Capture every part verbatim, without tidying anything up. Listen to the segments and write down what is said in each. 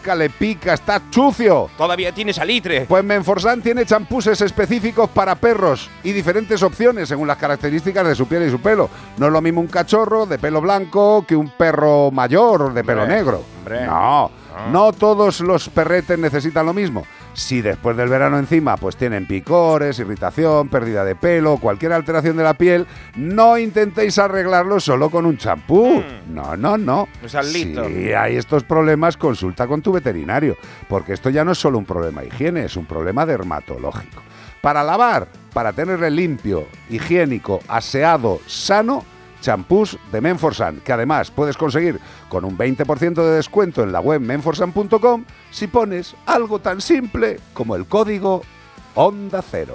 rasca, le pica, está sucio. Todavía tiene salitre. Pues Menforsan tiene champuses específicos para perros y diferentes opciones según las características de su piel y su pelo. No es lo mismo un cachorro de pelo blanco que un perro mayor de pelo Hombre, negro. hombre. No, no todos los perretes necesitan lo mismo. Si después del verano encima pues tienen picores, irritación, pérdida de pelo, cualquier alteración de la piel, no intentéis arreglarlo solo con un champú. Mm. No, no, no. Pues al listo. Si hay estos problemas, consulta con tu veterinario, porque esto ya no es solo un problema de higiene, es un problema dermatológico. Para lavar, para tenerle limpio, higiénico, aseado, sano, champús de Menforsan, que además puedes conseguir con un veinte por ciento de descuento en la web menforsan punto com si pones algo tan simple como el código Onda Cero.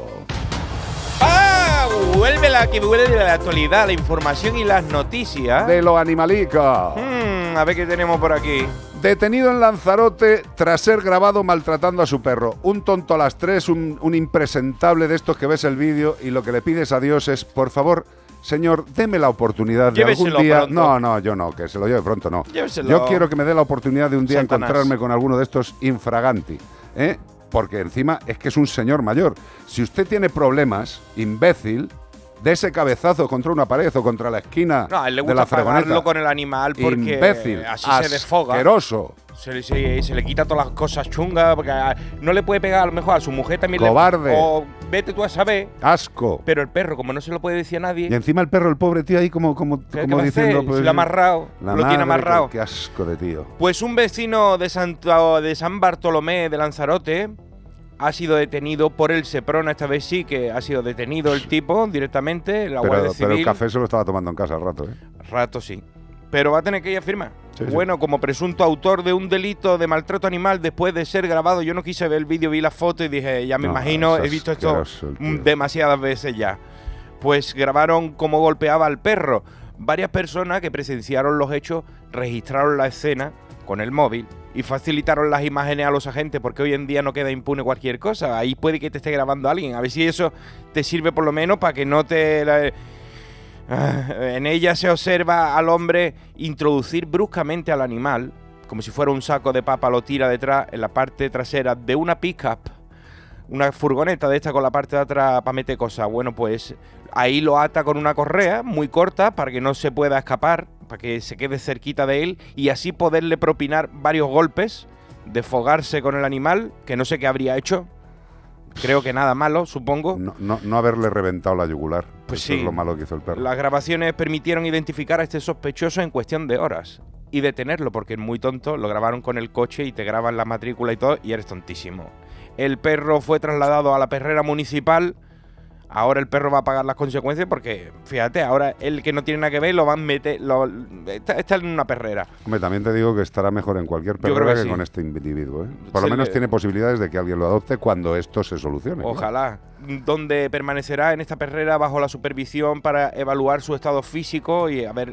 ¡Ah! Vuelve la que vuelve de la actualidad, la información y las noticias. De lo animalica. Hmm, a ver qué tenemos por aquí. Detenido en Lanzarote tras ser grabado maltratando a su perro. Un tonto a las tres, un, un impresentable de estos que ves el vídeo y lo que le pides a Dios es, por favor, señor, deme la oportunidad de Lléveselo algún día... pronto. No, no, yo no, que se lo lleve pronto, no. Lléveselo. Yo quiero que me dé la oportunidad de un día Satanás. encontrarme con alguno de estos infraganti, ¿eh? Porque encima es que es un señor mayor. Si usted tiene problemas, imbécil, de ese cabezazo contra una pared o contra la esquina No, a él le de gusta la fregoneta. pagarlo con el animal porque imbécil, así se desfoga. asqueroso. Se le, se, se le quita todas las cosas chungas, porque a, no le puede pegar a lo mejor a su mujer también. Cobarde. Le, o vete tú a saber. Asco. Pero el perro, como no se lo puede decir a nadie. Y encima el perro, el pobre tío ahí como, como, ¿qué, como qué diciendo... Pues, pues, si lo ha amarrado, la lo tiene madre, amarrado. Qué, qué asco de tío. Pues un vecino de, Santo, de San Bartolomé de Lanzarote ha sido detenido por el Seprona. Esta vez sí que ha sido detenido el tipo directamente, la Pero, Guardia Civil. pero el café se lo estaba tomando en casa al rato, ¿eh? Rato sí. Pero va a tener que ir a firmar. Sí, sí. Bueno, como presunto autor de un delito de maltrato animal después de ser grabado. Yo no quise ver el vídeo, vi la foto y dije, ya me No, imagino, es he visto esto asqueroso el tío. demasiadas veces ya. Pues grabaron cómo golpeaba al perro. Varias personas que presenciaron los hechos registraron la escena con el móvil y facilitaron las imágenes a los agentes, porque hoy en día no queda impune cualquier cosa. Ahí puede que te esté grabando alguien. A ver si eso te sirve por lo menos para que no te... La, en ella se observa al hombre introducir bruscamente al animal, como si fuera un saco de papa, lo tira detrás en la parte trasera de una pick-up, una furgoneta de esta con la parte de atrás para meter cosas. Bueno, pues ahí lo ata con una correa muy corta para que no se pueda escapar, para que se quede cerquita de él y así poderle propinar varios golpes, desfogarse con el animal, que no sé qué habría hecho. Creo que nada malo, supongo. No, no, no haberle reventado la yugular. Pues Eso sí. es lo malo que hizo el perro. Las grabaciones permitieron identificar a este sospechoso en cuestión de horas y detenerlo, porque es muy tonto. Lo grabaron con el coche y te graban la matrícula y todo, y eres tontísimo. El perro fue trasladado a la perrera municipal. Ahora el perro va a pagar las consecuencias porque, fíjate, ahora el que no tiene nada que ver lo van a meter... Lo, está, está en una perrera. Hombre, también te digo que estará mejor en cualquier creo perrera que que, sí. con este individuo, ¿eh? Por Se lo menos le- tiene posibilidades de que alguien lo adopte cuando esto se solucione. ¿no? Ojalá. Donde permanecerá en esta perrera bajo la supervisión para evaluar su estado físico y a ver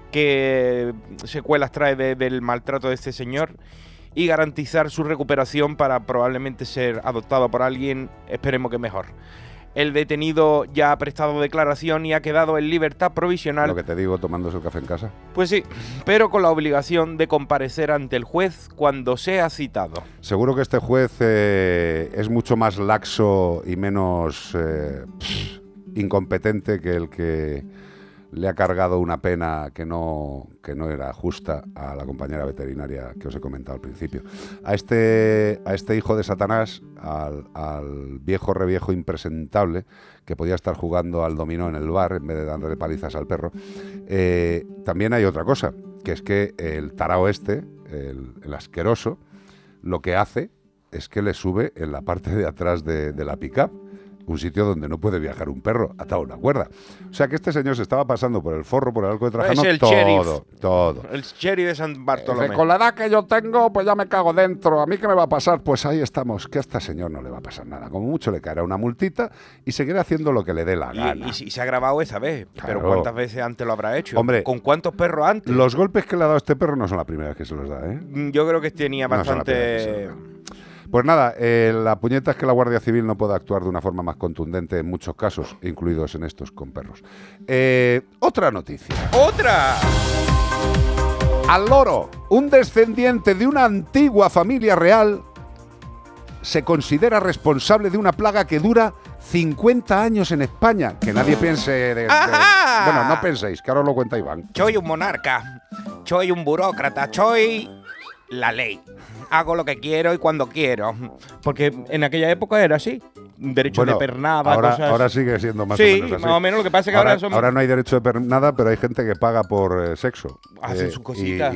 qué secuelas trae de, del maltrato de este señor y garantizar su recuperación para probablemente ser adoptado por alguien, esperemos que mejor. El detenido ya ha prestado declaración y ha quedado en libertad provisional. Lo que te digo, tomándose el café en casa. Pues sí, pero con la obligación de comparecer ante el juez cuando sea citado. Seguro que este juez eh, es mucho más laxo y menos eh, pff, incompetente que el que le ha cargado una pena que no, que no era justa a la compañera veterinaria que os he comentado al principio. A este, a este hijo de Satanás, al, al viejo reviejo impresentable, que podía estar jugando al dominó en el bar en vez de dándole palizas al perro, eh, también hay otra cosa, que es que el tarao este, el, el asqueroso, lo que hace es que le sube en la parte de atrás de, de la pick-up, un sitio donde no puede viajar un perro atado a una cuerda. O sea que este señor se estaba pasando por el forro, por el arco de Trajano, Es el todo, sheriff. todo. El sheriff de San Bartolomé. Dice, con la edad que yo tengo, pues ya me cago dentro. ¿A mí qué me va a pasar? Pues ahí estamos, que a este señor no le va a pasar nada. Como mucho le caerá una multita y seguirá haciendo lo que le dé la gana. Y, y, si- se ha grabado esa vez, Claro. pero ¿cuántas veces antes lo habrá hecho? Hombre, ¿con cuántos perros antes? Los golpes que le ha dado este perro no son la primera vez que se los da, ¿eh? Yo creo que tenía No son la primera vez que se bastante... los da. Pues nada, eh, la puñeta es que la Guardia Civil no puede actuar de una forma más contundente en muchos casos, incluidos en estos con perros. Eh, otra noticia. ¡Otra! al loro. Un descendiente de una antigua familia real se considera responsable de una plaga que dura cincuenta años en España. Que nadie piense de, de- ¡Ajá! Bueno, no penséis, que ahora os lo cuenta Iván. Soy un monarca, soy un burócrata, soy la ley. Hago lo que quiero y cuando quiero. Porque en aquella época era así. Derecho Bueno, de pernada, ahora, cosas. ahora sigue siendo más sí, o menos así. más o menos. Lo que pasa es que ahora, Ahora, son. ahora no hay derecho de pernada, pero hay gente que paga por eh, sexo. Hacen Eh, sus y- cositas.